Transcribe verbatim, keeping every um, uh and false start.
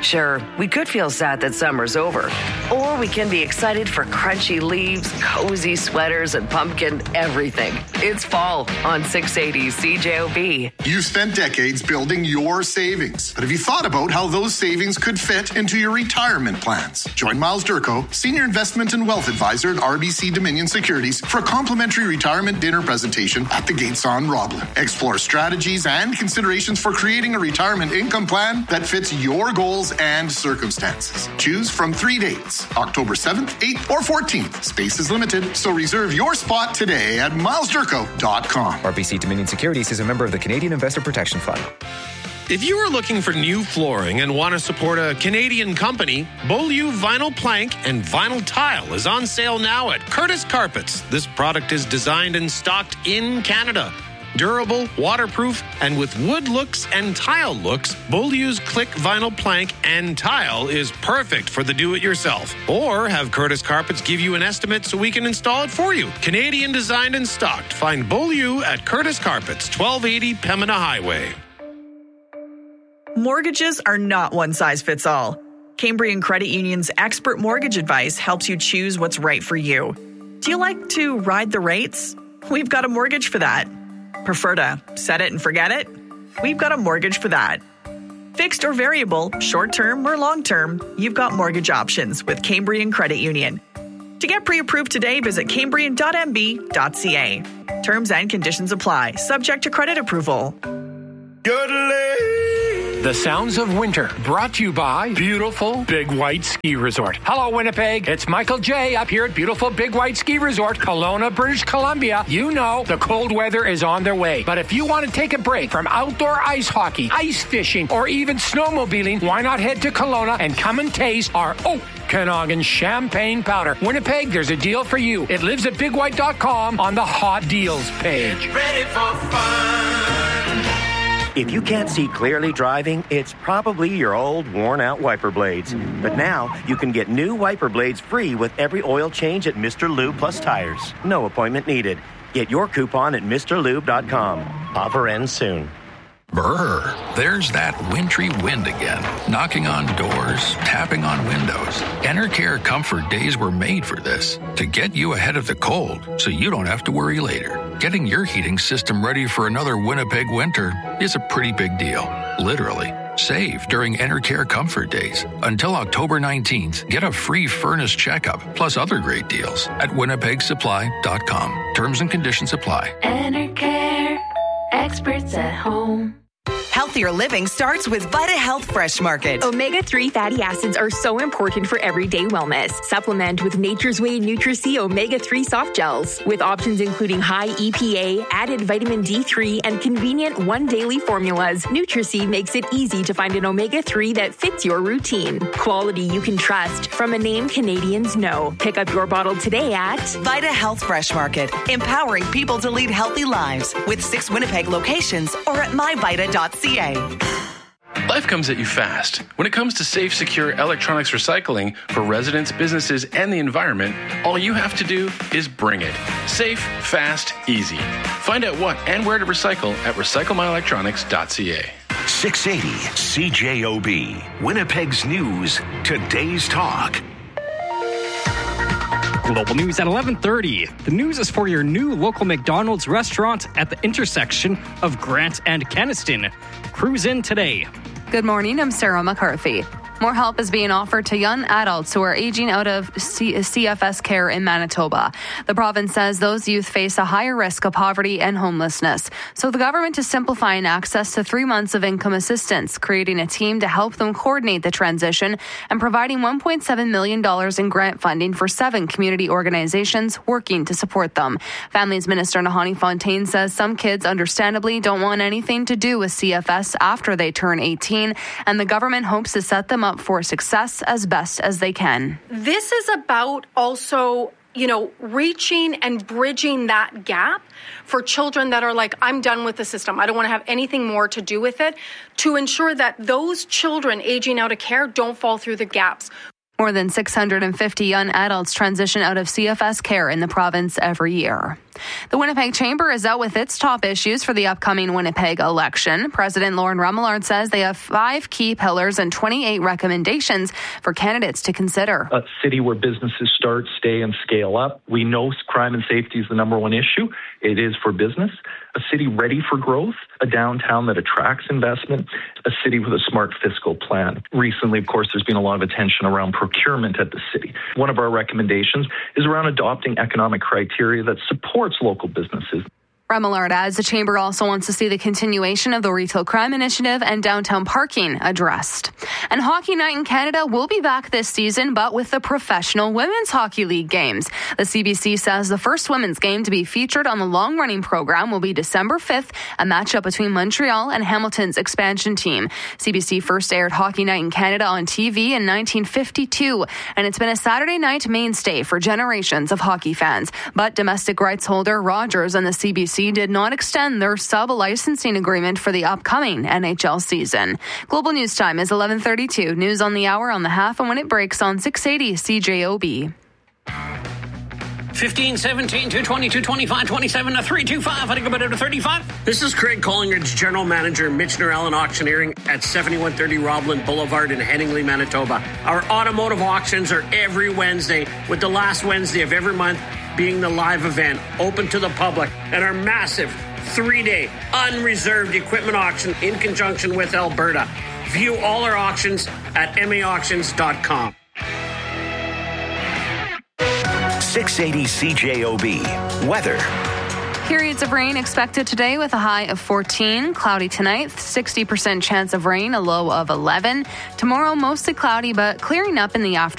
Sure, we could feel sad that summer's over, or we can be excited for crunchy leaves, cozy sweaters, and pumpkin everything. It's fall on six eighty C J O B. You've spent decades building your savings, but have you thought about how those savings could fit into your retirement plans? Join Miles Durko, Senior Investment and Wealth Advisor at R B C Dominion Securities, for a complimentary retirement dinner presentation at the Gates on Roblin. Explore strategies and considerations for creating a retirement income plan that fits your goals and circumstances. Choose from three dates, October seventh, eighth, or fourteenth. Space is limited, so reserve your spot today at miles durko dot com. R B C Dominion Securities is a member of the Canadian Investor Protection Fund. If you are looking for new flooring and want to support a Canadian company, Beaulieu Vinyl Plank and Vinyl Tile is on sale now at Curtis Carpets. This product is designed and stocked in Canada. Durable, waterproof, and with wood looks and tile looks, Beaulieu's Click Vinyl Plank and Tile is perfect for the do-it-yourself. Or have Curtis Carpets give you an estimate so we can install it for you. Canadian designed and stocked. Find Beaulieu at Curtis Carpets, twelve eighty Pembina Highway. Mortgages are not one size fits all. Cambrian Credit Union's expert mortgage advice helps you choose what's right for you. Do you like to ride the rates? We've got a mortgage for that. Prefer to set it and forget it? We've got a mortgage for that. Fixed or variable, short-term or long-term, you've got mortgage options with Cambrian Credit Union. To get pre-approved today, visit cambrian dot m b dot c a. Terms and conditions apply, subject to credit approval. The sounds of winter, brought to you by beautiful Big White Ski Resort. Hello, Winnipeg. It's Michael J. up here at beautiful Big White Ski Resort, Kelowna, British Columbia. You know the cold weather is on their way. But if you want to take a break from outdoor ice hockey, ice fishing, or even snowmobiling, why not head to Kelowna and come and taste our Okanagan Champagne Powder. Winnipeg, there's a deal for you. It lives at big white dot com on the hot deals page. Ready for fun. If you can't see clearly driving, it's probably your old, worn-out wiper blades. But now, you can get new wiper blades free with every oil change at Mister Lube Plus Tires. No appointment needed. Get your coupon at mister lube dot com. Offer ends soon. Brr, there's that wintry wind again, knocking on doors, tapping on windows. Enercare Comfort Days were made for this, to get you ahead of the cold so you don't have to worry later. Getting your heating system ready for another Winnipeg winter is a pretty big deal, literally. Save during Enercare Comfort Days. Until October nineteenth, get a free furnace checkup, plus other great deals at winnipeg supply dot com. Terms and conditions apply. Enercare, experts at home. Healthier living starts with Vita Health Fresh Market. omega three fatty acids are so important for everyday wellness. Supplement with Nature's Way Nutri-C omega three soft gels. With options including high E P A, added vitamin D three, and convenient one daily formulas, Nutri-C makes it easy to find an omega three that fits your routine. Quality you can trust from a name Canadians know. Pick up your bottle today at Vita Health Fresh Market, empowering people to lead healthy lives with six Winnipeg locations or at my vita dot c a. Life comes at you fast. When it comes to safe, secure electronics recycling for residents, businesses, and the environment, all you have to do is bring it. Safe, fast, easy. Find out what and where to recycle at recycle my electronics dot c a. six eighty C J O B, Winnipeg's News, Today's Talk. Global news at eleven thirty. The news is for your new local McDonald's restaurant at the intersection of Grant and Kenaston. Cruise in today. Good morning, I'm Sarah McCarthy. More help is being offered to young adults who are aging out of C- CFS care in Manitoba. The province says those youth face a higher risk of poverty and homelessness. So the government is simplifying access to three months of income assistance, creating a team to help them coordinate the transition, and providing one point seven million dollars in grant funding for seven community organizations working to support them. Families Minister Nahani Fontaine says some kids understandably don't want anything to do with C F S after they turn eighteen, and the government hopes to set them up for success as best as they can. This is about also, you know, reaching and bridging that gap for children that are like, I'm done with the system. I don't want to have anything more to do with it, to ensure that those children aging out of care don't fall through the gaps. More than six hundred fifty young adults transition out of C F S care in the province every year. The Winnipeg Chamber is out with its top issues for the upcoming Winnipeg election. President Lauren Remillard says they have five key pillars and twenty-eight recommendations for candidates to consider. A city where businesses start, stay, and scale up. We know crime and safety is the number one issue. It is for business. A city ready for growth, a downtown that attracts investment, a city with a smart fiscal plan. Recently, of course, there's been a lot of attention around procurement at the city. One of our recommendations is around adopting economic criteria that supports local businesses. Remillard adds the Chamber also wants to see the continuation of the Retail Crime Initiative and downtown parking addressed. And Hockey Night in Canada will be back this season, but with the Professional Women's Hockey League games. The C B C says the first women's game to be featured on the long-running program will be December fifth, a matchup between Montreal and Hamilton's expansion team. C B C first aired Hockey Night in Canada on T V in nineteen fifty-two, and it's been a Saturday night mainstay for generations of hockey fans. But domestic rights holder Rogers and the C B C did not extend their sub-licensing agreement for the upcoming N H L season. Global News Time is eleven thirty-two. News on the hour, on the half, and when it breaks on six eighty C J O B. fifteen, seventeen, two twenty, two twenty-five, twenty-seven, to three twenty-five. I think about it to thirty-five. This is Craig Collingridge, General Manager, Michener Allen Auctioneering at seventy-one thirty Robland Boulevard in Headingley, Manitoba. Our automotive auctions are every Wednesday, with the last Wednesday of every month being the live event, open to the public, and our massive three-day unreserved equipment auction in conjunction with Alberta. View all our auctions at m a auctions dot com. six eighty C J O B. Weather. Periods of rain expected today with a high of fourteen. Cloudy tonight, sixty percent chance of rain, a low of eleven. Tomorrow, mostly cloudy, but clearing up in the afternoon.